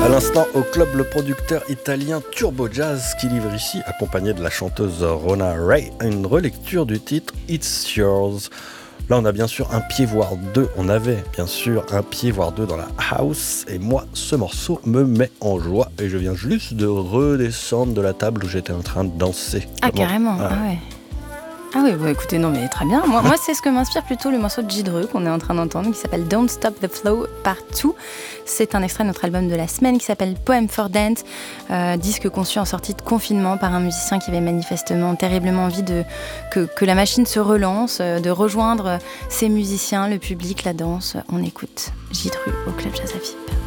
À l'instant, au club, le producteur italien Turbo Jazz qui livre ici, accompagné de la chanteuse Rona Ray, une relecture du titre It's Yours. Là, on a bien sûr un pied, voire deux. On avait bien sûr un pied, voire deux dans la house. Et moi, ce morceau me met en joie. Et je viens juste de redescendre de la table où j'étais en train de danser. Ah, carrément, ah ouais. Ah oui, bah écoutez, non mais très bien. Moi c'est ce que m'inspire plutôt le morceau de J-Drew qu'on est en train d'entendre, qui s'appelle Don't Stop the Flow Part 2. C'est un extrait de notre album de la semaine qui s'appelle Poem for Dance, disque conçu en sortie de confinement par un musicien qui avait manifestement terriblement envie que la machine se relance, de rejoindre ses musiciens, le public, la danse. On écoute J-Drew au Club Jazz à Vip.